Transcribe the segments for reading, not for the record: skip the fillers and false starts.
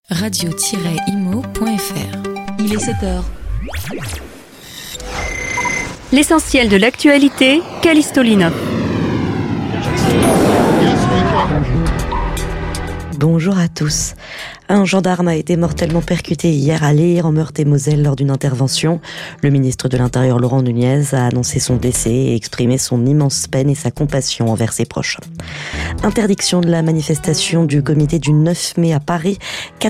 radio-imo.fr. Il est 7h. L'essentiel de l'actualité, Callisto Lina. Bonjour à tous. Un gendarme a été mortellement percuté hier à Leyre en Meurthe-et-Moselle lors d'une intervention. Le ministre de l'Intérieur Laurent Nunez a annoncé son décès et exprimé son immense peine et sa compassion envers ses proches. Interdiction de la manifestation du comité du 9 mai à Paris.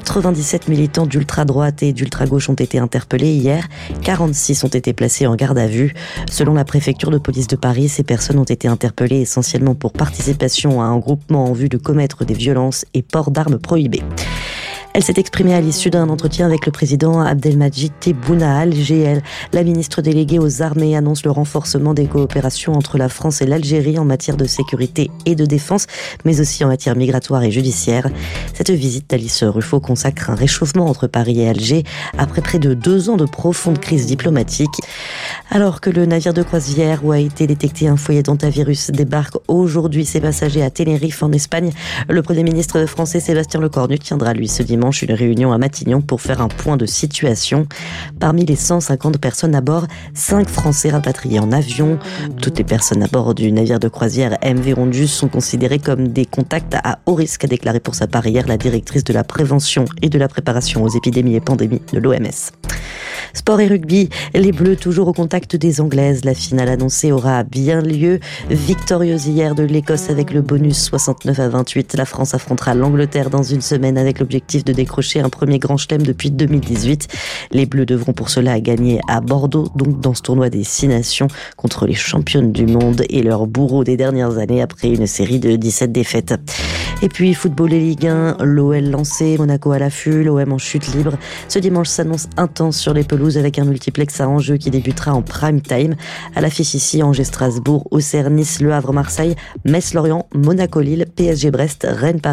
97 militants d'ultra-droite et d'ultra-gauche ont été interpellés hier. 46 ont été placés en garde à vue. Selon la préfecture de police de Paris, ces personnes ont été interpellées essentiellement pour participation à un groupement en vue de commettre des violences et port d'armes prohibées. Elle s'est exprimée à l'issue d'un entretien avec le président Abdelmadjid Tebboune à Alger. La ministre déléguée aux armées annonce le renforcement des coopérations entre la France et l'Algérie en matière de sécurité et de défense, mais aussi en matière migratoire et judiciaire. Cette visite d'Alice Ruffo consacre un réchauffement entre Paris et Alger après près de 2 ans de profonde crise diplomatique. Alors que le navire de croisière où a été détecté un foyer d'hantavirus débarque aujourd'hui ses passagers à Tenerife en Espagne, le Premier ministre français Sébastien Lecornu tiendra lui ce dimanche une réunion à Matignon pour faire un point de situation. Parmi les 150 personnes à bord, 5 Français rapatriés en avion. Toutes les personnes à bord du navire de croisière MV Rondus sont considérées comme des contacts à haut risque, a déclaré pour sa part hier la directrice de la prévention et de la préparation aux épidémies et pandémies de l'OMS. Sport et rugby, les Bleus toujours au contact des Anglaises. La finale annoncée aura bien lieu. Victorieuse hier de l'Écosse avec le bonus 69-28. La France affrontera l'Angleterre dans une semaine avec l'objectif de décrocher un premier grand chelem depuis 2018. Les Bleus devront pour cela gagner à Bordeaux, donc dans ce tournoi des 6 nations, contre les championnes du monde et leurs bourreaux des dernières années après une série de 17 défaites. Et puis football et Ligue 1, l'OL lancé, Monaco à l'affût, l'OM en chute libre. Ce dimanche s'annonce intense sur les pelouses avec un multiplex à enjeu qui débutera en prime time. À l'affiche ici, Angers-Strasbourg, Auxerre-Nice, Le Havre-Marseille, Metz-Lorient, Monaco-Lille, PSG-Brest, Rennes-Paris.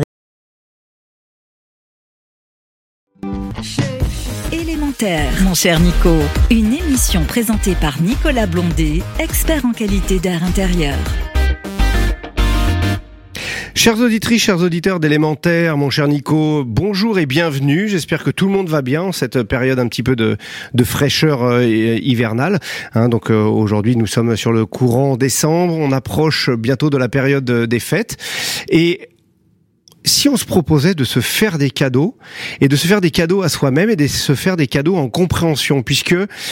Élémentaire, mon cher Nico. Une émission présentée par Nicolas Blondet, expert en qualité d'air intérieur. Chères auditrices, chers auditeurs d'Élémentaire, mon cher Nico, bonjour et bienvenue. J'espère que tout le monde va bien en cette période un petit peu de fraîcheur hivernale. Donc aujourd'hui, nous sommes sur le courant décembre. On approche bientôt de la période des fêtes. Et si on se proposait de se faire des cadeaux, et de se faire des cadeaux à soi-même, et de se faire des cadeaux en compréhension, puisque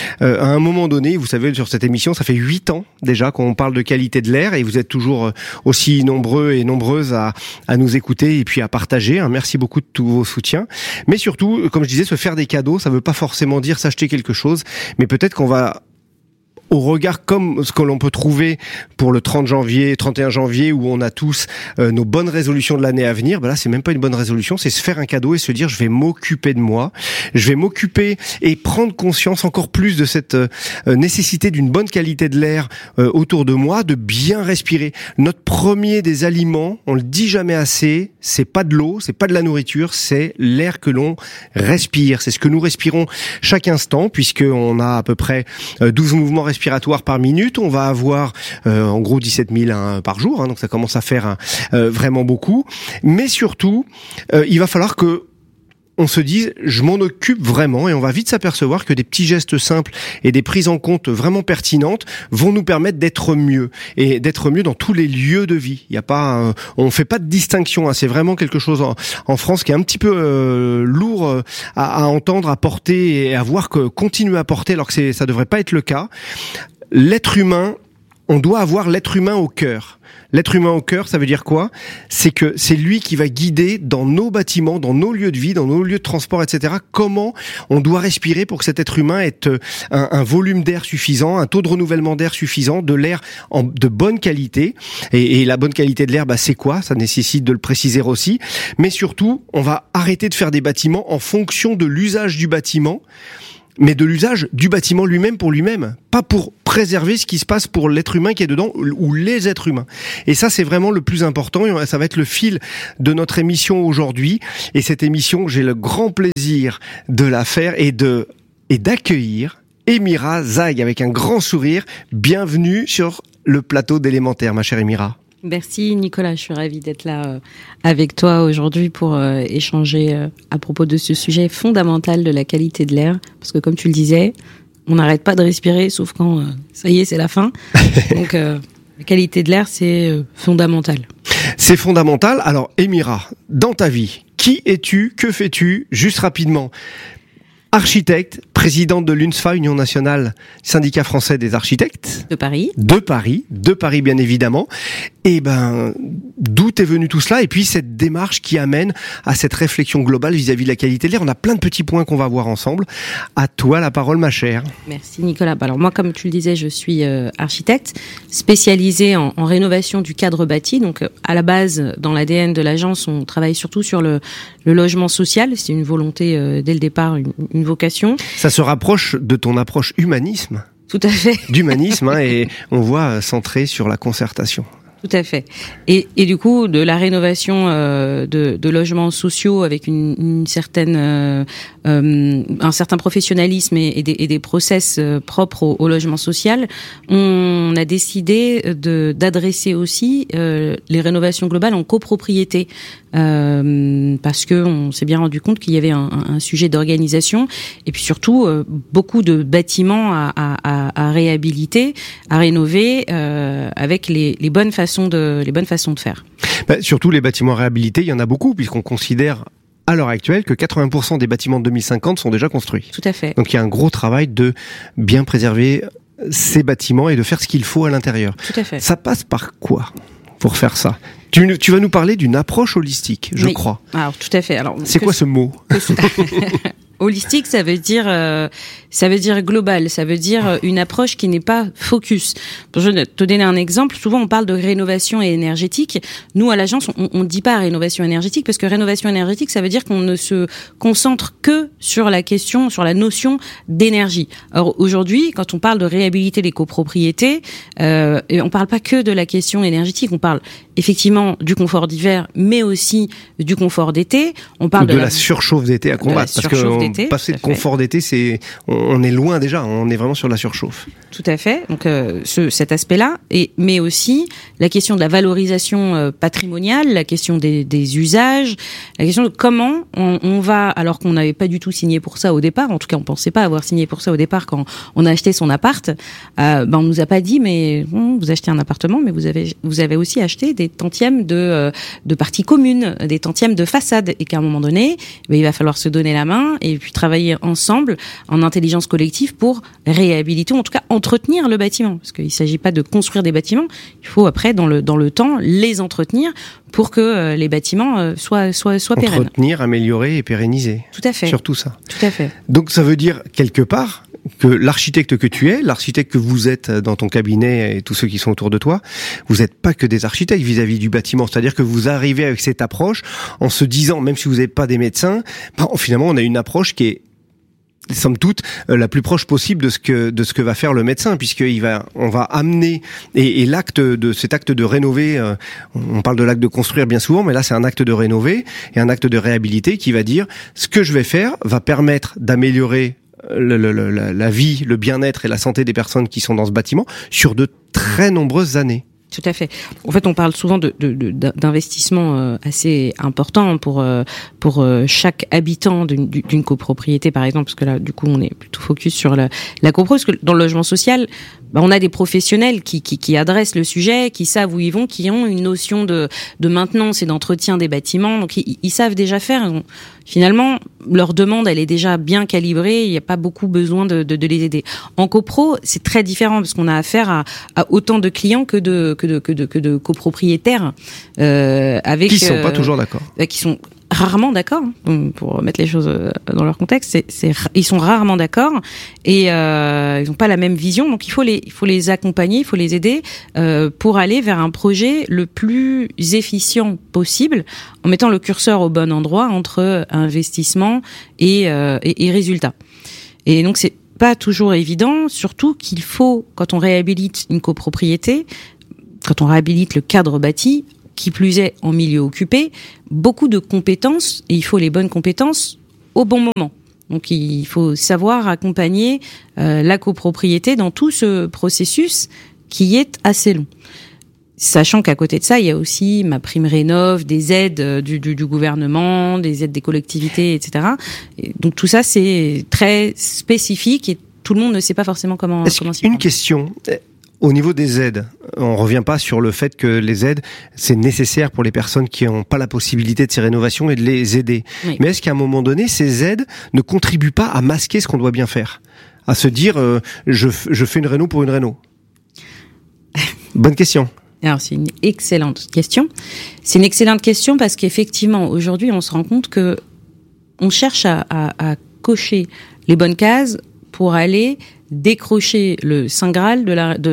à un moment donné, vous savez, sur cette émission, ça fait 8 ans déjà qu'on parle de qualité de l'air, et vous êtes toujours aussi nombreux et nombreuses à nous écouter et puis à partager. Merci beaucoup de tous vos soutiens. Mais surtout, comme je disais, se faire des cadeaux, ça veut pas forcément dire s'acheter quelque chose, mais peut-être qu'on va, au regard comme ce que l'on peut trouver pour le 30 janvier, 31 janvier, où on a tous nos bonnes résolutions de l'année à venir, là, c'est même pas une bonne résolution, c'est se faire un cadeau et se dire, je vais m'occuper de moi, je vais m'occuper et prendre conscience encore plus de cette nécessité d'une bonne qualité de l'air autour de moi, de bien respirer. Notre premier des aliments, on le dit jamais assez, c'est pas de l'eau, c'est pas de la nourriture, c'est l'air que l'on respire. C'est ce que nous respirons chaque instant, puisqu'on a à peu près 12 mouvements respiratoires par minute. On va avoir en gros 17 000 par jour, donc ça commence à faire vraiment beaucoup. Mais surtout, il va falloir que on se dise, je m'en occupe vraiment, et on va vite s'apercevoir que des petits gestes simples et des prises en compte vraiment pertinentes vont nous permettre d'être mieux, et d'être mieux dans tous les lieux de vie. Il y a pas, on fait pas de distinction, c'est vraiment quelque chose en France qui est un petit peu lourd à entendre, à porter et à voir que continuer à porter alors que ça devrait pas être le cas. L'être humain, on doit avoir l'être humain au cœur. L'être humain au cœur, ça veut dire quoi ? C'est que c'est lui qui va guider dans nos bâtiments, dans nos lieux de vie, dans nos lieux de transport, etc. Comment on doit respirer pour que cet être humain ait un volume d'air suffisant, un taux de renouvellement d'air suffisant, de l'air de bonne qualité. Et la bonne qualité de l'air, c'est quoi ? Ça nécessite de le préciser aussi. Mais surtout, on va arrêter de faire des bâtiments en fonction de l'usage du bâtiment, mais de l'usage du bâtiment lui-même pour lui-même, pas pour préserver ce qui se passe pour l'être humain qui est dedans ou les êtres humains. Et ça, c'est vraiment le plus important, et ça va être le fil de notre émission aujourd'hui. Et cette émission, j'ai le grand plaisir de la faire et d'accueillir Émira Zaïg avec un grand sourire. Bienvenue sur le plateau d'Élémentaire, ma chère Émira. Merci Nicolas, je suis ravie d'être là avec toi aujourd'hui pour échanger à propos de ce sujet fondamental de la qualité de l'air. Parce que comme tu le disais, on n'arrête pas de respirer, sauf quand ça y est, c'est la fin. Donc la qualité de l'air, c'est fondamental. C'est fondamental. Alors Émira, dans ta vie, qui es-tu? Que fais-tu? Juste rapidement. Architecte, présidente de l'UNSFA, Union nationale, syndicat français des architectes. De Paris. De Paris bien évidemment. Et d'où est venu tout cela? Et puis cette démarche qui amène à cette réflexion globale vis-à-vis de la qualité de l'air. On a plein de petits points qu'on va voir ensemble. À toi la parole, ma chère. Merci Nicolas. Alors moi, comme tu le disais, je suis architecte spécialisée en rénovation du cadre bâti. Donc à la base, dans l'ADN de l'agence, on travaille surtout sur le logement social. C'est une volonté dès le départ, une vocation. Ça se rapproche de ton approche humanisme. Tout à fait. D'humanisme, et on voit centré sur la concertation. Tout à fait. Et du coup, de la rénovation de logements sociaux avec une certaine un certain professionnalisme et des process propres au logement social, on a décidé d'adresser aussi les rénovations globales en copropriété. Parce que on s'est bien rendu compte qu'il y avait un sujet d'organisation et puis surtout beaucoup de bâtiments à réhabiliter, à rénover avec les bonnes façons de faire. Surtout les bâtiments réhabilités, il y en a beaucoup puisqu'on considère à l'heure actuelle que 80% des bâtiments de 2050 sont déjà construits. Tout à fait. Donc il y a un gros travail de bien préserver ces bâtiments et de faire ce qu'il faut à l'intérieur. Tout à fait. Ça passe par quoi pour faire ça? Tu vas nous parler d'une approche holistique, je crois. Alors tout à fait. Alors c'est quoi ce mot? Holistique, ça veut dire global, ça veut dire une approche qui n'est pas focus. Je vais te donner un exemple. Souvent, on parle de rénovation énergétique. Nous, à l'agence, on dit pas rénovation énergétique parce que rénovation énergétique, ça veut dire qu'on ne se concentre que sur la question, sur la notion d'énergie. Alors aujourd'hui, quand on parle de réhabiliter les copropriétés, on parle pas que de la question énergétique. On parle effectivement du confort d'hiver, mais aussi du confort d'été. On parle de la surchauffe d'été à combattre, parce que passer de confort d'été, on est loin déjà. On est vraiment sur la surchauffe. Tout à fait. Donc cet aspect-là, mais aussi la question de la valorisation patrimoniale, la question des usages, la question de comment on va, alors qu'on n'avait pas du tout signé pour ça au départ. En tout cas, on pensait pas avoir signé pour ça au départ quand on a acheté son appart. On nous a pas dit, mais vous achetez un appartement, mais vous avez aussi acheté des tantièmes de parties communes, des tantièmes de façade, et qu'à un moment donné, il va falloir se donner la main et puis travailler ensemble en intelligence collective pour réhabiliter, ou en tout cas entretenir le bâtiment, parce qu'il ne s'agit pas de construire des bâtiments, il faut après dans le temps les entretenir pour que les bâtiments soient pérennes. Entretenir, améliorer et pérenniser. Tout à fait. Surtout ça. Tout à fait. Donc ça veut dire quelque part que l'architecte que tu es, l'architecte que vous êtes dans ton cabinet et tous ceux qui sont autour de toi, vous n'êtes pas que des architectes vis-à-vis du bâtiment. C'est-à-dire que vous arrivez avec cette approche en se disant, même si vous n'êtes pas des médecins, finalement on a une approche qui est somme toute la plus proche possible de ce que va faire le médecin, on va amener et cet acte de rénover, on parle de l'acte de construire bien souvent, mais là c'est un acte de rénover et un acte de réhabiliter qui va dire ce que je vais faire va permettre d'améliorer la vie, le bien-être et la santé des personnes qui sont dans ce bâtiment sur de très nombreuses années. Tout à fait. En fait, on parle souvent d'investissement assez important pour chaque habitant d'une copropriété, par exemple, parce que là, du coup, on est plutôt focus sur la copro, parce que dans le logement social, on a des professionnels qui adressent le sujet, qui savent où ils vont, qui ont une notion de maintenance et d'entretien des bâtiments, donc ils savent déjà faire. Donc, finalement, leur demande, elle est déjà bien calibrée, il n'y a pas beaucoup besoin de les aider. En copro, c'est très différent, parce qu'on a affaire à autant de clients que de copropriétaires, qui sont pas toujours d'accord. Qui sont rarement d'accord, pour mettre les choses dans leur contexte, ils sont rarement d'accord et ils n'ont pas la même vision, donc il faut les accompagner, il faut les aider pour aller vers un projet le plus efficient possible, en mettant le curseur au bon endroit entre investissement et résultat. Et donc c'est pas toujours évident, surtout qu'il faut, quand on réhabilite une copropriété, quand on réhabilite le cadre bâti, qui plus est en milieu occupé, beaucoup de compétences, et il faut les bonnes compétences au bon moment. Donc il faut savoir accompagner la copropriété dans tout ce processus qui est assez long. Sachant qu'à côté de ça, il y a aussi MaPrimeRénov', des aides du gouvernement, des aides des collectivités, etc. Et donc tout ça, c'est très spécifique et tout le monde ne sait pas forcément comment s'y prendre. Une question. Au niveau des aides, on revient pas sur le fait que les aides, c'est nécessaire pour les personnes qui n'ont pas la possibilité de ces rénovations et de les aider. Oui. Mais est-ce qu'à un moment donné, ces aides ne contribuent pas à masquer ce qu'on doit bien faire? À se dire, je fais une réno pour une réno? Bonne question. Alors, c'est une excellente question. C'est une excellente question parce qu'effectivement, aujourd'hui, on se rend compte que on cherche à cocher les bonnes cases pour aller décrocher le Saint Graal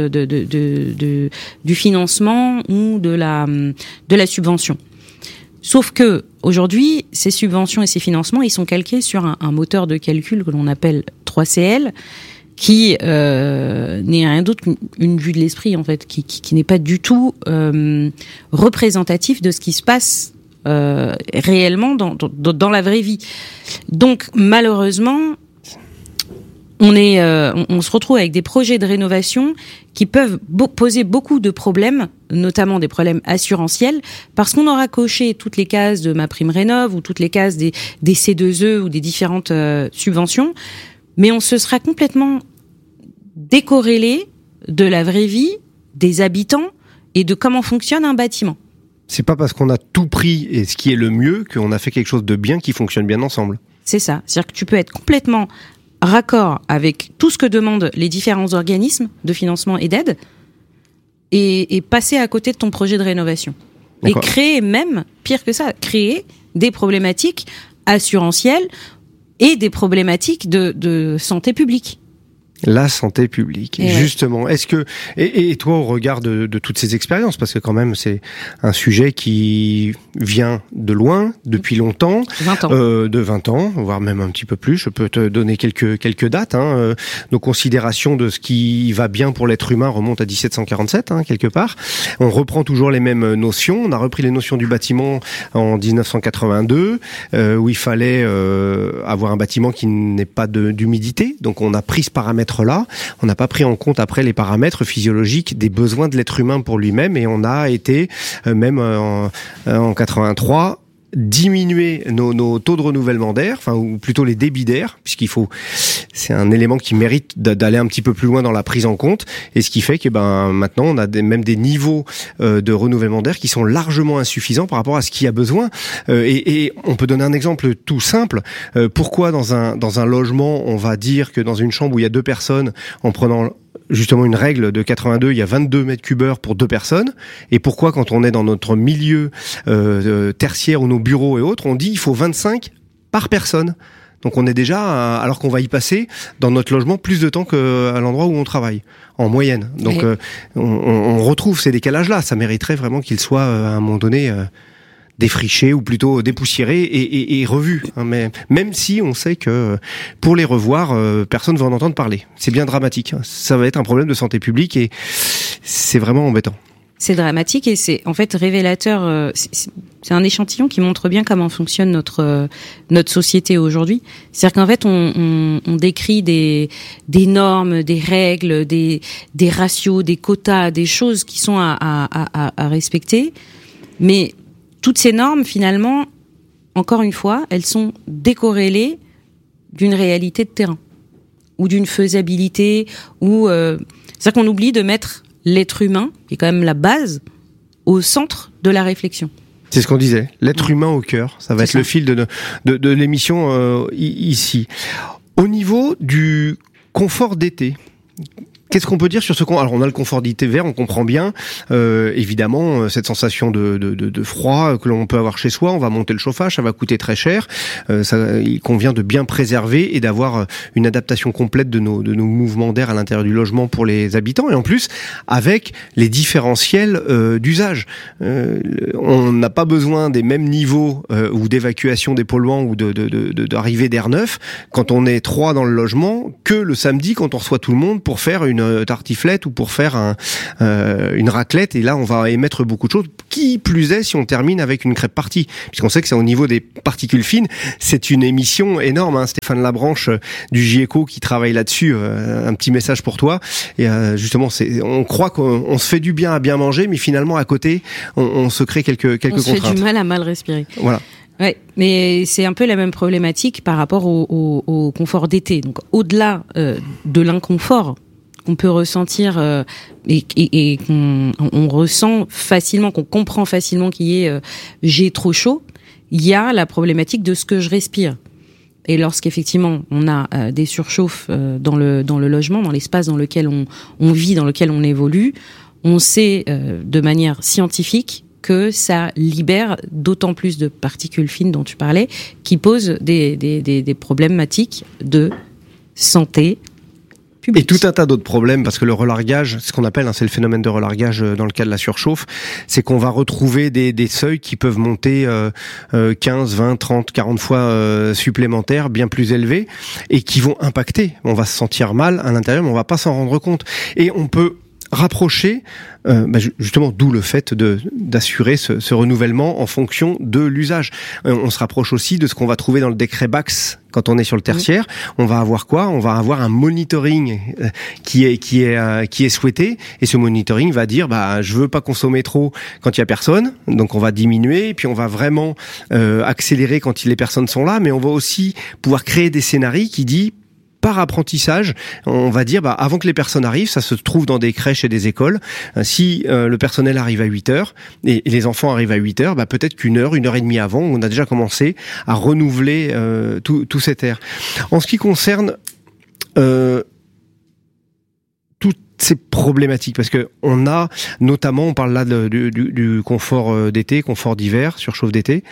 du financement ou de la subvention. Sauf que aujourd'hui, ces subventions et ces financements, ils sont calqués sur un moteur de calcul que l'on appelle 3CL, qui n'est rien d'autre qu'une vue de l'esprit en fait, qui n'est pas du tout représentatif de ce qui se passe réellement dans la vraie vie. Donc malheureusement, on se retrouve avec des projets de rénovation qui peuvent poser beaucoup de problèmes, notamment des problèmes assurantiels, parce qu'on aura coché toutes les cases de MaPrimeRénov' ou toutes les cases des C2E ou des différentes subventions, mais on se sera complètement décorrélé de la vraie vie, des habitants et de comment fonctionne un bâtiment. C'est pas parce qu'on a tout pris et ce qui est le mieux qu'on a fait quelque chose de bien qui fonctionne bien ensemble. C'est ça. C'est-à-dire que tu peux être complètement raccord avec tout ce que demandent les différents organismes de financement et d'aide et passer à côté de ton projet de rénovation. D'accord. Et créer même, pire que ça, créer des problématiques assurantielles et des problématiques de santé publique. La santé publique, et justement. Est-ce que et toi, au regard de toutes ces expériences, parce que quand même c'est un sujet qui vient de loin, depuis longtemps, 20 ans. De 20 ans, voire même un petit peu plus. Je peux te donner quelques dates. Nos considérations de ce qui va bien pour l'être humain remontent à 1747, quelque part. On reprend toujours les mêmes notions. On a repris les notions du bâtiment en 1982, où il fallait avoir un bâtiment qui n'ait pas d'humidité. Donc on a pris ce paramètre là, on n'a pas pris en compte après les paramètres physiologiques des besoins de l'être humain pour lui-même et on a été même en 83 diminuer nos taux de renouvellement d'air, enfin ou plutôt les débits d'air, c'est un élément qui mérite d'aller un petit peu plus loin dans la prise en compte, et ce qui fait que maintenant on a même des niveaux de renouvellement d'air qui sont largement insuffisants par rapport à ce qu'il y a besoin. Et on peut donner un exemple tout simple. Pourquoi dans un logement on va dire que dans une chambre où il y a 2 personnes, en prenant justement une règle de 82, il y a 22 mètres cubes heure pour 2 personnes. Et pourquoi quand on est dans notre milieu tertiaire ou nos bureaux et autres, on dit il faut 25 par personne. Donc on est déjà, alors qu'on va y passer dans notre logement plus de temps qu'à l'endroit où on travaille, en moyenne. Donc on retrouve ces décalages-là. Ça mériterait vraiment qu'ils soient à un moment donné défrichés ou plutôt dépoussiérés et revus. Mais même si on sait que pour les revoir, personne ne va en entendre parler. C'est bien dramatique. Ça va être un problème de santé publique et c'est vraiment embêtant. C'est dramatique et c'est en fait révélateur. C'est un échantillon qui montre bien comment fonctionne notre société aujourd'hui. C'est-à-dire qu'en fait, on décrit des normes, des règles, des ratios, des quotas, des choses qui sont à respecter. Mais toutes ces normes, finalement, encore une fois, elles sont décorrélées d'une réalité de terrain ou d'une faisabilité. C'est-à-dire qu'on oublie de mettre l'être humain, qui est quand même la base, au centre de la réflexion. C'est ce qu'on disait, l'être humain au cœur. Ça va être le fil de l'émission ici. Au niveau du confort d'été, qu'est-ce qu'on peut dire sur ce qu'on... Alors on a le confort d'hiver, on comprend bien, évidemment, cette sensation de froid que l'on peut avoir chez soi. On va monter le chauffage, ça va coûter très cher. Il convient de bien préserver et d'avoir une adaptation complète de nos mouvements d'air à l'intérieur du logement pour les habitants. Et en plus, avec les différentiels d'usage. On n'a pas besoin des mêmes niveaux ou d'évacuation des polluants ou d'arrivée d'air neuf quand on est 3 dans le logement que le samedi quand on reçoit tout le monde pour faire une une tartiflette ou pour faire une raclette, et là on va émettre beaucoup de choses. Qui plus est si on termine avec une crêpe partie, puisqu'on sait que c'est au niveau des particules fines. C'est une émission énorme, hein. Stéphane Labranche du GIECO qui travaille là-dessus, un petit message pour toi. Et justement, on croit qu'on se fait du bien à bien manger, mais finalement à côté on se crée quelques contraintes. On se fait du mal à mal respirer. Voilà. Ouais, mais c'est un peu la même problématique par rapport au confort d'été. Donc au-delà de l'inconfort qu'on peut ressentir et qu'on ressent facilement, qu'on comprend facilement qu'il y ait j'ai trop chaud, il y a la problématique de ce que je respire. Et lorsqu'effectivement on a des surchauffes dans le logement, dans l'espace dans lequel on vit, dans lequel on évolue, on sait de manière scientifique que ça libère d'autant plus de particules fines dont tu parlais, qui posent des problématiques de santé publique. Et tout un tas d'autres problèmes, parce que le relargage, ce qu'on appelle, c'est le phénomène de relargage dans le cas de la surchauffe, c'est qu'on va retrouver des seuils qui peuvent monter 15, 20, 30, 40 fois supplémentaires, bien plus élevés, et qui vont impacter. On va se sentir mal à l'intérieur, mais on va pas s'en rendre compte. Et on peut rapprocher, justement, d'où le fait d'assurer ce renouvellement en fonction de l'usage. On se rapproche aussi de ce qu'on va trouver dans le décret Bax quand on est sur le tertiaire. On va avoir quoi ? On va avoir un monitoring qui est souhaité, et ce monitoring va dire je veux pas consommer trop quand il y a personne, donc on va diminuer, et puis on va vraiment accélérer quand les personnes sont là, mais on va aussi pouvoir créer des scénarios qui disent par apprentissage, on va dire, avant que les personnes arrivent, ça se trouve dans des crèches et des écoles. Si le personnel arrive à 8h et les enfants arrivent à 8h, peut-être qu'une heure et demie avant, on a déjà commencé à renouveler tout cet air. En ce qui concerne toutes ces problématiques, parce que on a notamment, on parle là du confort d'été, confort d'hiver, surchauffe d'été.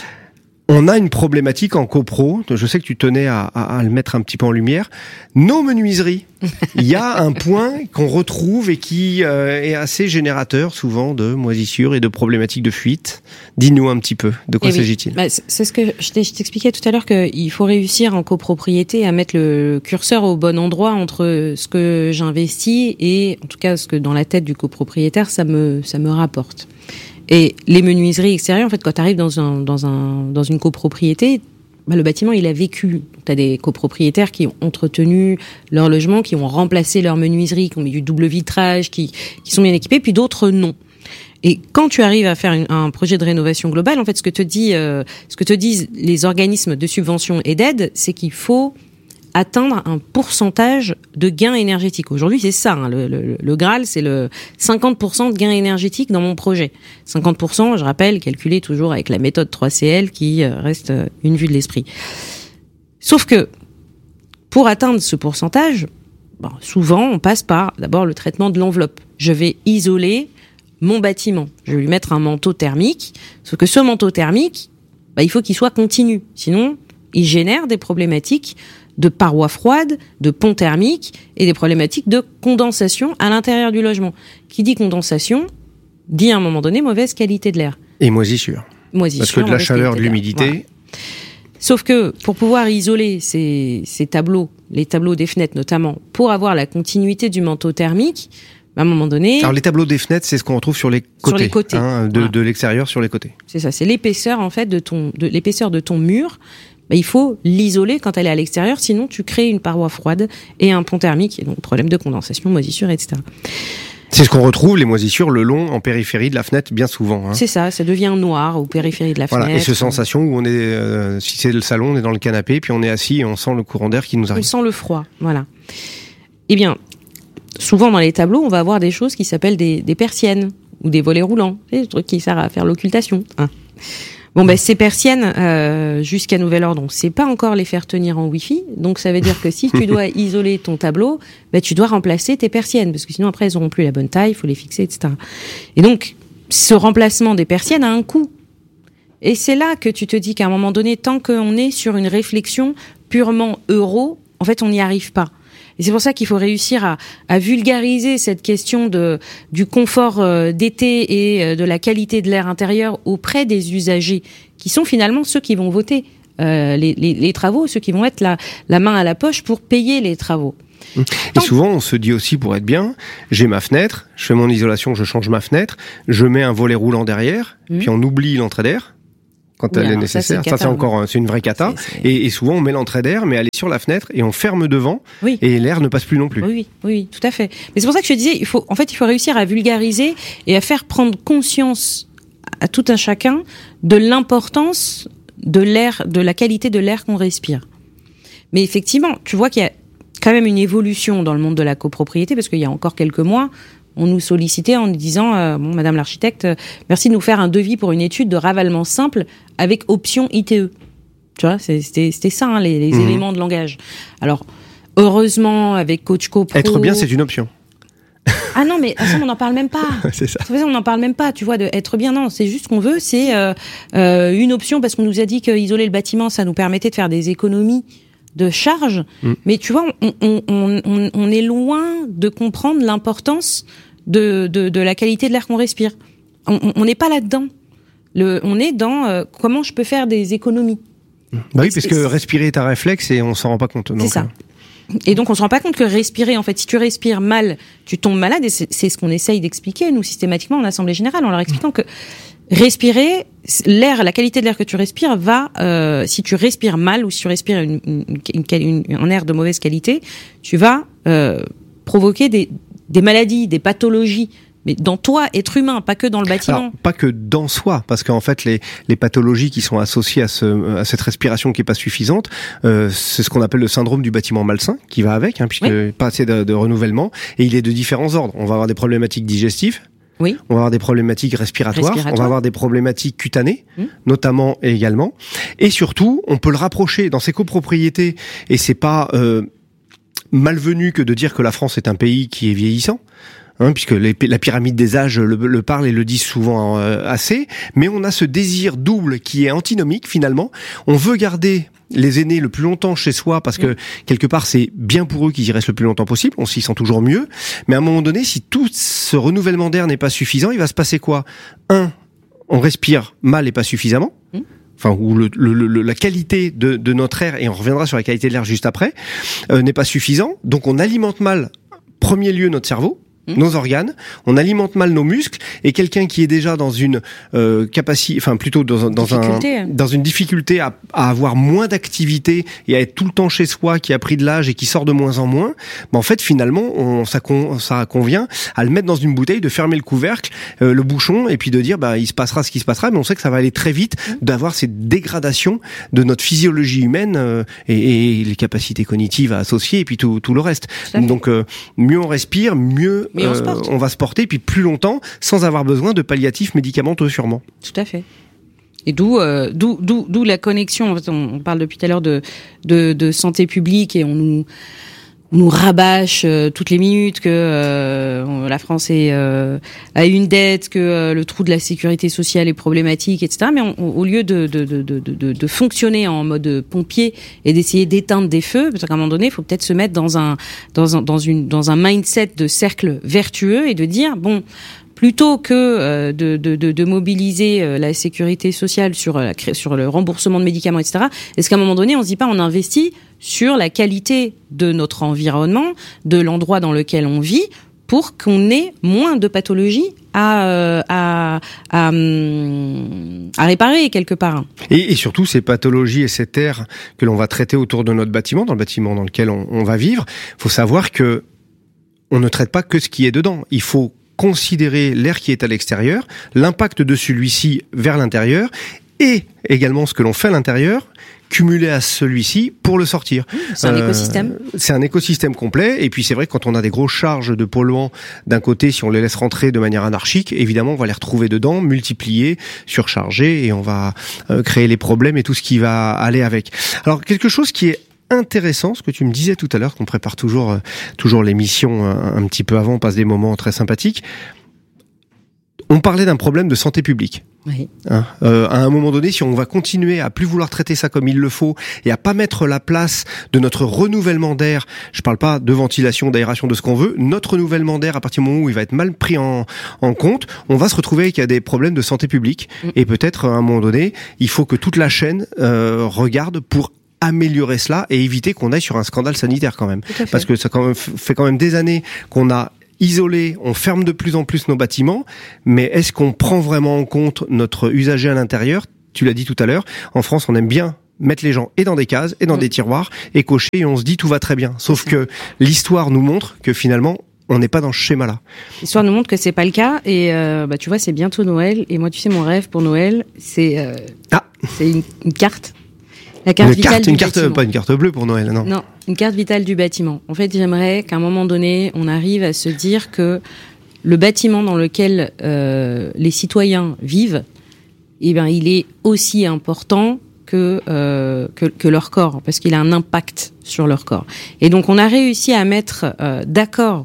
On a une problématique en copro, je sais que tu tenais à le mettre un petit peu en lumière, nos menuiseries. Il y a un point qu'on retrouve et qui est assez générateur souvent de moisissures et de problématiques de fuite. Dis-nous un petit peu, de quoi s'agit-il ? C'est ce que je t'expliquais tout à l'heure, qu'il faut réussir en copropriété à mettre le curseur au bon endroit entre ce que j'investis et en tout cas ce que dans la tête du copropriétaire ça me rapporte. Et les menuiseries extérieures, en fait, quand tu arrives dans une copropriété, le bâtiment, il a vécu. Tu as des copropriétaires qui ont entretenu leur logement, qui ont remplacé leur menuiserie, qui ont mis du double vitrage, qui sont bien équipés, puis d'autres non. Et quand tu arrives à faire un projet de rénovation globale, en fait, ce que te disent les organismes de subvention et d'aide, c'est qu'il faut atteindre un pourcentage de gain énergétique. Aujourd'hui, c'est ça, le Graal, c'est le 50% de gain énergétique dans mon projet. 50%, je rappelle, calculé toujours avec la méthode 3CL qui reste une vue de l'esprit. Sauf que, pour atteindre ce pourcentage, souvent, on passe par d'abord le traitement de l'enveloppe. Je vais isoler mon bâtiment. Je vais lui mettre un manteau thermique, sauf que ce manteau thermique, il faut qu'il soit continu. Sinon, il génère des problématiques de parois froides, de ponts thermiques et des problématiques de condensation à l'intérieur du logement. Qui dit condensation, dit à un moment donné mauvaise qualité de l'air. Et moisissure. Parce que de la chaleur, de l'humidité... Voilà. Sauf que pour pouvoir isoler ces tableaux, les tableaux des fenêtres notamment, pour avoir la continuité du manteau thermique, à un moment donné... Alors les tableaux des fenêtres, c'est ce qu'on retrouve sur les côtés. De l'extérieur sur les côtés. C'est ça, c'est l'épaisseur en fait l'épaisseur de ton mur. Il faut l'isoler quand elle est à l'extérieur, sinon tu crées une paroi froide et un pont thermique, et donc problème de condensation, moisissure, etc. C'est ce qu'on retrouve, les moisissures, le long, en périphérie de la fenêtre, bien souvent. C'est ça devient noir au périphérie de la fenêtre. Et cette sensation où on est, si c'est le salon, on est dans le canapé, puis on est assis et on sent le courant d'air qui nous arrive. On sent le froid, voilà. Eh bien, souvent dans les tableaux, on va avoir des choses qui s'appellent des persiennes, ou des volets roulants, des trucs qui servent à faire l'occultation, ces persiennes, jusqu'à nouvel ordre, on ne sait pas encore les faire tenir en Wi-Fi. Donc, ça veut dire que si tu dois isoler ton tableau, tu dois remplacer tes persiennes. Parce que sinon, après, elles n'auront plus la bonne taille, il faut les fixer, etc. Et donc, ce remplacement des persiennes a un coût. Et c'est là que tu te dis qu'à un moment donné, tant qu'on est sur une réflexion purement euro, en fait, on n'y arrive pas. Et c'est pour ça qu'il faut réussir à vulgariser cette question du confort d'été et de la qualité de l'air intérieur auprès des usagers, qui sont finalement ceux qui vont voter les travaux, ceux qui vont être la main à la poche pour payer les travaux. Et souvent, on se dit aussi, pour être bien, j'ai ma fenêtre, je fais mon isolation, je change ma fenêtre, je mets un volet roulant derrière, puis on oublie l'entrée d'air quand elle est nécessaire. Ça, c'est une vraie cata. Et souvent, on met l'entrée d'air, mais elle est sur la fenêtre et on ferme devant, et l'air ne passe plus non plus. Oui, tout à fait. Mais c'est pour ça que je te disais, il faut réussir à vulgariser et à faire prendre conscience à tout un chacun de l'importance de l'air, de la qualité de l'air qu'on respire. Mais effectivement, tu vois qu'il y a quand même une évolution dans le monde de la copropriété, parce qu'il y a encore quelques mois, on nous sollicitait en nous disant bon, Madame l'architecte, merci de nous faire un devis pour une étude de ravalement simple avec option ITE. Tu vois, c'était ça, hein, les éléments de langage. Alors, heureusement, avec Coach Copro... Être bien, c'est une option. Ah non, mais on n'en parle même pas. C'est ça. On n'en parle même pas, tu vois, de être bien. Non, c'est juste qu'on veut, c'est une option, parce qu'on nous a dit qu'isoler le bâtiment, ça nous permettait de faire des économies de charge, mais tu vois, on est loin de comprendre l'importance de la qualité de l'air qu'on respire. On n'est pas là-dedans. On est dans comment je peux faire des économies. Bah oui, parce que respirer est un réflexe et on s'en rend pas compte. C'est ça. Et donc on se rend pas compte que respirer, en fait, si tu respires mal, tu tombes malade, et c'est ce qu'on essaye d'expliquer, nous, systématiquement, en assemblée générale, en leur expliquant que respirer, l'air, la qualité de l'air que tu respires va, si tu respires mal ou si tu respires un air de mauvaise qualité, tu vas provoquer des maladies, des pathologies. Mais dans toi, être humain, pas que dans le bâtiment. Alors, pas que dans soi, parce qu'en fait, les pathologies qui sont associées à cette respiration qui est pas suffisante, c'est ce qu'on appelle le syndrome du bâtiment malsain, qui va avec, puisque pas assez de renouvellement, et il est de différents ordres. On va avoir des problématiques digestives. Oui. On va avoir des problématiques respiratoires. On va avoir des problématiques cutanées, notamment et également. Et surtout, on peut le rapprocher dans ces copropriétés, et c'est pas malvenu que de dire que la France est un pays qui est vieillissant. Puisque la pyramide des âges le parle et le dit souvent assez, mais on a ce désir double qui est antinomique finalement. On veut garder les aînés le plus longtemps chez soi parce que quelque part c'est bien pour eux qu'ils y restent le plus longtemps possible, on s'y sent toujours mieux, mais à un moment donné, si tout ce renouvellement d'air n'est pas suffisant, il va se passer quoi ? On respire mal et pas suffisamment, ou la qualité de notre air, et on reviendra sur la qualité de l'air juste après, n'est pas suffisant, donc on alimente mal, premier lieu, notre cerveau, nos organes, on alimente mal nos muscles, et quelqu'un qui est déjà dans une capacité, plutôt dans une difficulté à avoir moins d'activité et à être tout le temps chez soi, qui a pris de l'âge et qui sort de moins en moins, en fait finalement ça convient à le mettre dans une bouteille, de fermer le couvercle, le bouchon, et puis de dire il se passera ce qui se passera, mais on sait que ça va aller très vite d'avoir cette dégradation de notre physiologie humaine et les capacités cognitives à associer, et puis tout le reste. Donc mieux on respire, mieux on va se porter, puis plus longtemps, sans avoir besoin de palliatifs médicamenteux sûrement. Tout à fait. Et d'où la connexion. En fait, on parle depuis tout à l'heure de santé publique, et on nous rabâche toutes les minutes que la France a une dette, que le trou de la sécurité sociale est problématique, etc. Mais au lieu de fonctionner en mode pompier et d'essayer d'éteindre des feux, parce qu'à un moment donné, il faut peut-être se mettre dans un mindset de cercle vertueux, et de dire plutôt que de mobiliser la sécurité sociale sur le remboursement de médicaments, etc. Est-ce qu'à un moment donné, on se dit pas, on investit sur la qualité de notre environnement, de l'endroit dans lequel on vit, pour qu'on ait moins de pathologies à réparer quelque part. Et surtout ces pathologies et cet air que l'on va traiter autour de notre bâtiment, dans le bâtiment dans lequel on va vivre, faut savoir que on ne traite pas que ce qui est dedans. Il faut considérer l'air qui est à l'extérieur, l'impact de celui-ci vers l'intérieur, et également ce que l'on fait à l'intérieur, cumulé à celui-ci pour le sortir. C'est un écosystème. C'est un écosystème complet. Et puis c'est vrai que quand on a des grosses charges de polluants d'un côté, si on les laisse rentrer de manière anarchique, évidemment on va les retrouver dedans, multipliés, surchargés, et on va créer les problèmes et tout ce qui va aller avec. Alors quelque chose qui est intéressant, ce que tu me disais tout à l'heure, qu'on prépare toujours l'émission un petit peu avant, on passe des moments très sympathiques. On parlait d'un problème de santé publique. Oui. À un moment donné, si on va continuer à plus vouloir traiter ça comme il le faut et à pas mettre la place de notre renouvellement d'air, je parle pas de ventilation, d'aération, de ce qu'on veut, notre renouvellement d'air, à partir du moment où il va être mal pris en compte, on va se retrouver avec des problèmes de santé publique. Et peut-être à un moment donné, il faut que toute la chaîne regarde pour améliorer cela et éviter qu'on aille sur un scandale sanitaire quand même. Parce que ça fait quand même des années qu'on a isolé, on ferme de plus en plus nos bâtiments, mais est-ce qu'on prend vraiment en compte notre usager à l'intérieur ? Tu l'as dit tout à l'heure, en France, on aime bien mettre les gens et dans des cases et dans des tiroirs et cocher et on se dit tout va très bien. Sauf que l'histoire nous montre que finalement, on n'est pas dans ce schéma-là. L'histoire nous montre que c'est pas le cas et tu vois, c'est bientôt Noël et moi, tu sais, mon rêve pour Noël, c'est une carte. La carte vitale du bâtiment. Pas une carte bleue pour Noël, non. Non, une carte vitale du bâtiment. En fait, j'aimerais qu'à un moment donné, on arrive à se dire que le bâtiment dans lequel les citoyens vivent, eh ben, il est aussi important que leur corps, parce qu'il a un impact sur leur corps. Et donc, on a réussi à mettre d'accord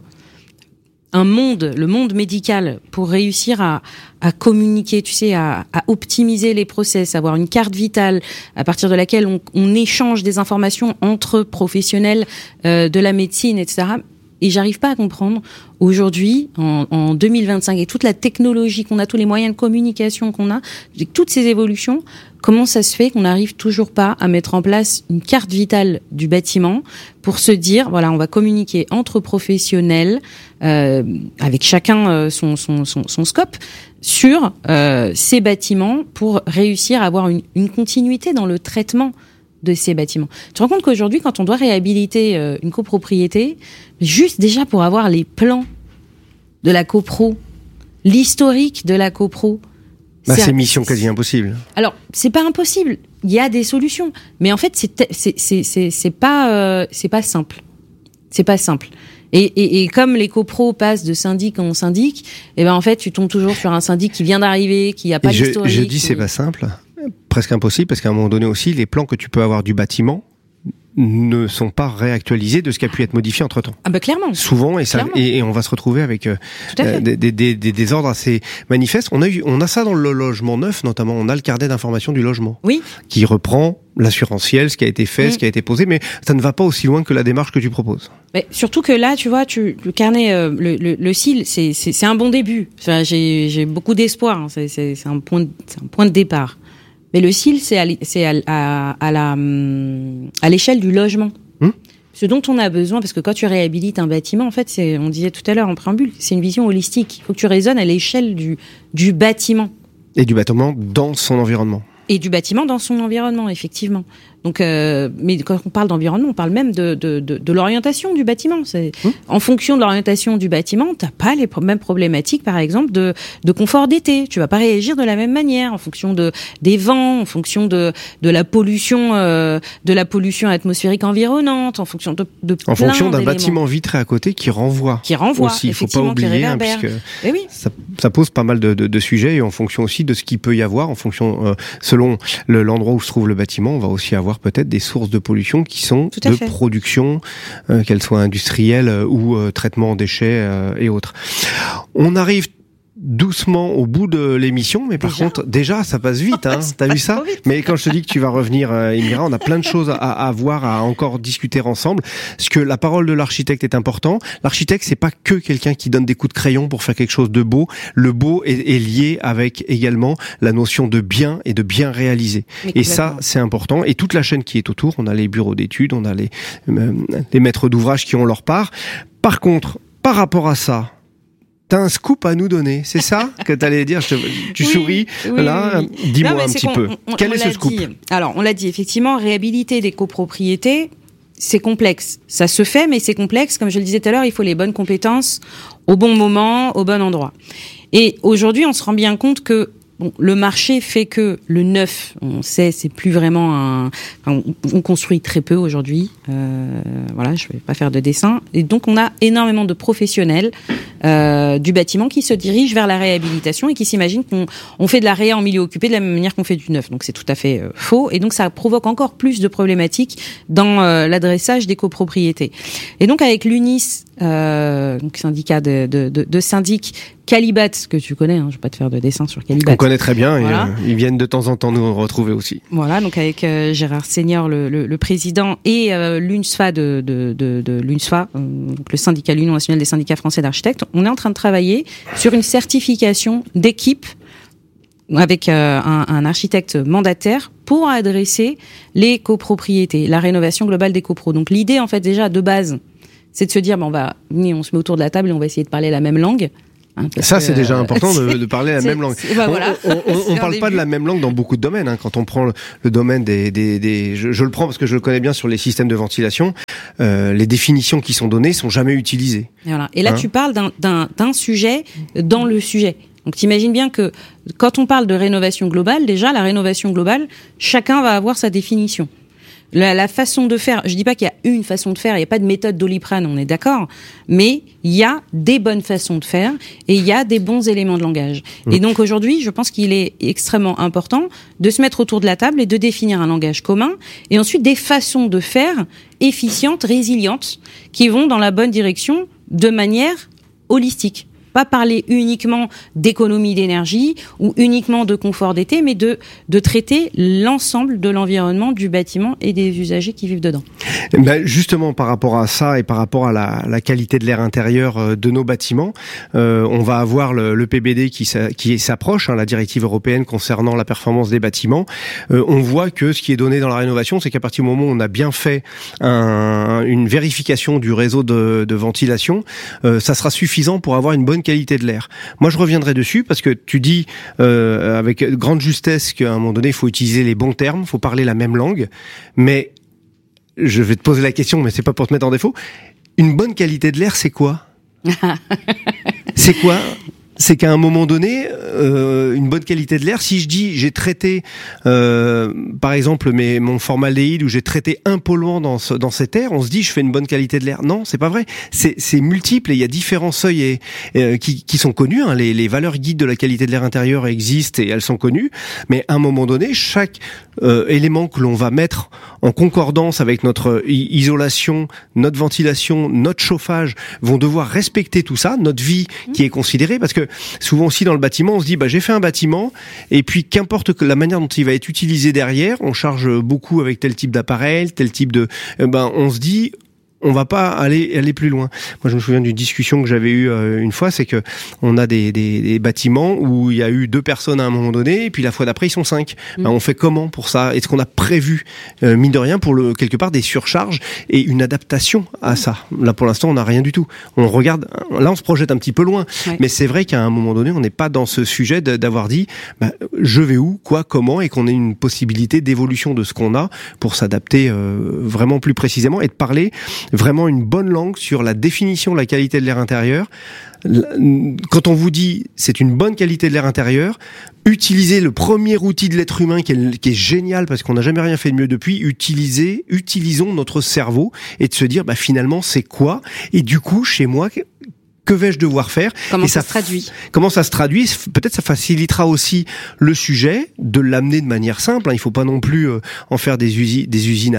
le monde médical pour réussir à communiquer, tu sais, à optimiser les process, avoir une carte vitale à partir de laquelle on échange des informations entre professionnels de la médecine, etc. Et j'arrive pas à comprendre aujourd'hui, en 2025, et toute la technologie qu'on a, tous les moyens de communication qu'on a, avec toutes ces évolutions, comment ça se fait qu'on n'arrive toujours pas à mettre en place une carte vitale du bâtiment pour se dire, voilà, on va communiquer entre professionnels, avec chacun son scope, sur ces bâtiments pour réussir à avoir une continuité dans le traitement de ces bâtiments. Tu te rends compte qu'aujourd'hui, quand on doit réhabiliter une copropriété, juste déjà pour avoir les plans de la copro, l'historique de la copro, c'est mission quasi impossible. Alors, c'est pas impossible. Il y a des solutions, mais en fait, c'est pas simple. C'est pas simple. Et comme les copros passent de syndic en syndic, et ben en fait, tu tombes toujours sur un syndic qui vient d'arriver, qui a pas d'historique. Je dis c'est pas simple. Presque impossible, parce qu'à un moment donné aussi, les plans que tu peux avoir du bâtiment ne sont pas réactualisés de ce qui a pu être modifié entre-temps. Ah bah clairement. Souvent, et on va se retrouver avec des désordres assez manifestes. On a ça dans le logement neuf, notamment. On a le carnet d'information du logement. Oui. Qui reprend l'assurantiel, ce qui a été fait, ce qui a été posé, mais ça ne va pas aussi loin que la démarche que tu proposes. Mais surtout que là, tu vois, le carnet, le CIL, c'est un bon début. Enfin, j'ai beaucoup d'espoir. Hein. C'est un point de départ. Mais le CIL, c'est à l'échelle du logement. Ce dont on a besoin, parce que quand tu réhabilites un bâtiment, en fait, on disait tout à l'heure en préambule, c'est une vision holistique. Il faut que tu raisonnes à l'échelle du bâtiment. Et du bâtiment dans son environnement. Et du bâtiment dans son environnement, effectivement. Donc, mais quand on parle d'environnement, on parle même de l'orientation du bâtiment. En fonction de l'orientation du bâtiment, t'as pas les mêmes problématiques, par exemple, de confort d'été. Tu vas pas réagir de la même manière en fonction des vents, en fonction de la pollution atmosphérique environnante, en fonction en fonction d'un bâtiment vitré à côté qui renvoie aussi. Il faut pas oublier, puisque ça pose pas mal de sujets, et en fonction aussi de ce qu'il peut y avoir, en fonction selon l'endroit où se trouve le bâtiment, on va aussi avoir peut-être des sources de pollution qui sont de production, qu'elles soient industrielles ou traitement en déchets et autres. On arrive doucement au bout de l'émission, mais par contre, déjà, ça passe vite, hein. T'as vu ça? Mais quand je te dis que tu vas revenir, Indira, on a plein de choses à voir, à encore discuter ensemble. Parce que la parole de l'architecte est important. L'architecte, c'est pas que quelqu'un qui donne des coups de crayon pour faire quelque chose de beau. Le beau est lié avec également la notion de bien et de bien réalisé. Et ça, c'est important. Et toute la chaîne qui est autour, on a les bureaux d'études, on a les maîtres d'ouvrage qui ont leur part. Par contre, par rapport à ça, t'as un scoop à nous donner, c'est ça que t'allais dire? Tu souris, là. Dis-moi un petit peu. Quel est ce scoop? Alors, on l'a dit, effectivement, réhabiliter des copropriétés, c'est complexe. Ça se fait, mais c'est complexe. Comme je le disais tout à l'heure, il faut les bonnes compétences au bon moment, au bon endroit. Et aujourd'hui, on se rend bien compte que le marché fait que le neuf, on sait, c'est plus vraiment on construit très peu aujourd'hui. Voilà, je vais pas faire de dessin. Et donc, on a énormément de professionnels du bâtiment qui se dirigent vers la réhabilitation et qui s'imaginent qu'on fait de la réa en milieu occupé de la même manière qu'on fait du neuf. Donc, c'est tout à fait faux. Et donc, ça provoque encore plus de problématiques dans l'adressage des copropriétés. Et donc, avec l'UNIS, donc syndicat de syndics, Calibat, que tu connais, hein, je vais pas te faire de dessin sur Calibat. On connaît très bien, voilà. Et ils viennent de temps en temps nous retrouver aussi. Voilà, donc avec Gérard Senior, le président, et l'UNSFA de l'UNSFA, donc le syndicat, l'Union nationale des syndicats français d'architectes, on est en train de travailler sur une certification d'équipe avec un architecte mandataire pour adresser les copropriétés, la rénovation globale des copros. Donc l'idée, en fait, déjà de base, c'est de se dire, on se met autour de la table et on va essayer de parler la même langue. Ça, c'est déjà important de parler la même langue. Voilà. On parle pas de la même langue dans beaucoup de domaines. Quand on prend le domaine je le prends parce que je le connais bien sur les systèmes de ventilation. Les définitions qui sont données sont jamais utilisées. Voilà. Et là, tu parles d'un sujet dans le sujet. Donc, t'imagines bien que quand on parle de rénovation globale, déjà, la rénovation globale, chacun va avoir sa définition. La façon de faire, je dis pas qu'il y a une façon de faire, il n'y a pas de méthode Doliprane, on est d'accord, mais il y a des bonnes façons de faire et il y a des bons éléments de langage. Et donc aujourd'hui, je pense qu'il est extrêmement important de se mettre autour de la table et de définir un langage commun et ensuite des façons de faire efficientes, résilientes, qui vont dans la bonne direction de manière holistique. Pas parler uniquement d'économie d'énergie ou uniquement de confort d'été, mais de traiter l'ensemble de l'environnement, du bâtiment et des usagers qui vivent dedans. Justement, par rapport à ça et par rapport à la qualité de l'air intérieur de nos bâtiments, on va avoir le PBD qui s'approche, la directive européenne concernant la performance des bâtiments. On voit que ce qui est donné dans la rénovation, c'est qu'à partir du moment où on a bien fait une vérification du réseau de ventilation, ça sera suffisant pour avoir une bonne qualité de l'air. Moi, je reviendrai dessus parce que tu dis avec grande justesse qu'à un moment donné, il faut utiliser les bons termes, il faut parler la même langue. Mais je vais te poser la question, mais c'est pas pour te mettre en défaut. Une bonne qualité de l'air, c'est quoi ? C'est quoi ? C'est qu'à un moment donné, une bonne qualité de l'air, si je dis j'ai traité par exemple mon formaldéhyde ou j'ai traité un polluant dans cet air, on se dit je fais une bonne qualité de l'air. Non, c'est pas vrai. C'est multiple et il y a différents seuils qui sont connus. Les valeurs guides de la qualité de l'air intérieur existent et elles sont connues. Mais à un moment donné, chaque élément que l'on va mettre en concordance avec notre isolation, notre ventilation, notre chauffage, vont devoir respecter tout ça, notre vie qui est considérée, parce que souvent aussi dans le bâtiment, on se dit j'ai fait un bâtiment et puis qu'importe la manière dont il va être utilisé derrière, on charge beaucoup avec tel type d'appareil, tel type de on se dit on va pas aller plus loin. Moi, je me souviens d'une discussion que j'avais eue une fois, c'est que on a des bâtiments où il y a eu 2 personnes à un moment donné, et puis la fois d'après, ils sont 5. On fait comment pour ça ? Est-ce qu'on a prévu, mine de rien, pour quelque part des surcharges et une adaptation à ça ? Là, pour l'instant, on n'a rien du tout. On regarde, là, on se projette un petit peu loin. Ouais. Mais c'est vrai qu'à un moment donné, on n'est pas dans ce sujet d'avoir dit, je vais où, quoi, comment, et qu'on ait une possibilité d'évolution de ce qu'on a pour s'adapter vraiment plus précisément et de parler vraiment une bonne langue sur la définition de la qualité de l'air intérieur. Quand on vous dit c'est une bonne qualité de l'air intérieur, utilisez le premier outil de l'être humain qui est génial parce qu'on n'a jamais rien fait de mieux depuis, utilisons notre cerveau et de se dire finalement c'est quoi ? Et du coup chez moi, que vais-je devoir faire ? Comment ça se traduit ? Comment ça se traduit ? Peut-être ça facilitera aussi le sujet, de l'amener de manière simple. Il faut pas non plus en faire des usines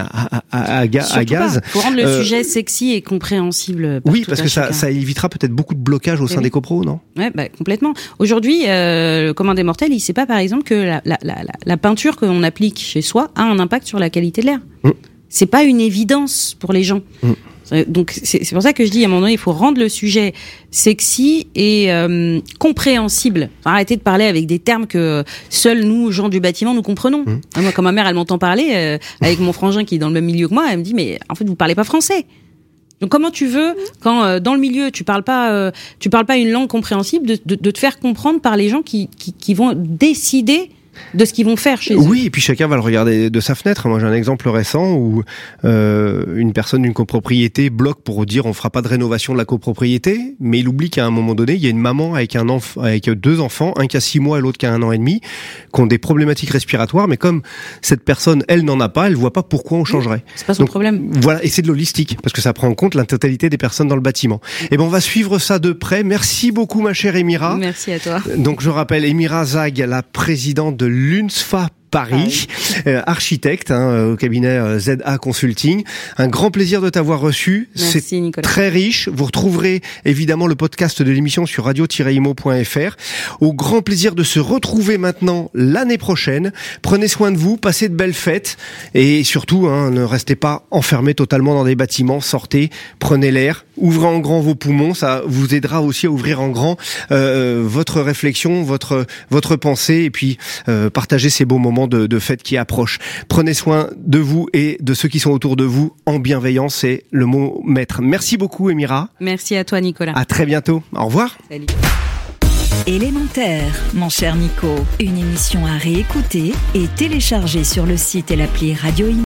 à gaz. Il faut rendre le sujet sexy et compréhensible. Oui, parce que ça évitera peut-être beaucoup de blocages au sein des copros, non ? Ouais, complètement. Aujourd'hui, le commun des mortels, il sait pas par exemple que la peinture qu'on applique chez soi a un impact sur la qualité de l'air. C'est pas une évidence pour les gens. Donc c'est pour ça que je dis à un moment donné il faut rendre le sujet sexy et compréhensible. Arrêter de parler avec des termes que seuls nous gens du bâtiment nous comprenons. Moi quand ma mère elle m'entend parler avec mon frangin qui est dans le même milieu que moi, elle me dit mais en fait vous parlez pas français. Donc comment tu veux quand dans le milieu tu parles pas une langue compréhensible de te faire comprendre par les gens qui vont décider de ce qu'ils vont faire chez eux. Oui, et puis chacun va le regarder de sa fenêtre. Moi, j'ai un exemple récent où une personne d'une copropriété bloque pour dire on fera pas de rénovation de la copropriété, mais il oublie qu'à un moment donné, il y a une maman avec 2 enfants, un qui a 6 mois et l'autre qui a 1 an et demi, qui ont des problématiques respiratoires, mais comme cette personne, elle n'en a pas, elle voit pas pourquoi on changerait. C'est pas son problème. Voilà, et c'est de l'holistique, parce que ça prend en compte la totalité des personnes dans le bâtiment. Et on va suivre ça de près. Merci beaucoup, ma chère Émira. Merci à toi. Donc, je rappelle, Émira Zag, la présidente de l'UNSFA Paris, architecte au cabinet ZA Consulting. Un grand plaisir de t'avoir reçu. Merci, c'est Nicolas. Très riche. Vous retrouverez évidemment le podcast de l'émission sur radio-imo.fr. Au grand plaisir de se retrouver maintenant l'année prochaine. Prenez soin de vous, passez de belles fêtes et surtout ne restez pas enfermés totalement dans des bâtiments. Sortez, prenez l'air, ouvrez en grand vos poumons. Ça vous aidera aussi à ouvrir en grand votre réflexion, votre pensée et puis partagez ces beaux moments de fête qui approchent. Prenez soin de vous et de ceux qui sont autour de vous en bienveillance, c'est le mot maître. Merci beaucoup Émira. Merci à toi Nicolas. À très bientôt. Au revoir. Salut. Élémentaire, mon cher Nico. Une émission à réécouter et télécharger sur le site et l'appli Radio Imo.